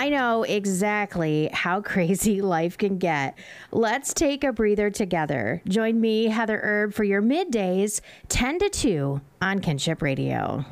I know exactly how crazy life can get. Let's take a breather together. Join me, Heather Erb, for your middays, 10 to 2 on Kinship Radio.